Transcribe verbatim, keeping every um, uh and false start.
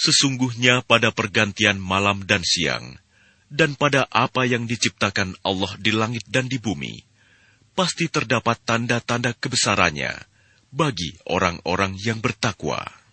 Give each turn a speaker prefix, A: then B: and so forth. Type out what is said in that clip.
A: Sesungguhnya pada pergantian malam dan siang, dan pada apa yang diciptakan Allah di langit dan di bumi, pasti terdapat tanda-tanda kebesarannya bagi orang-orang yang bertakwa.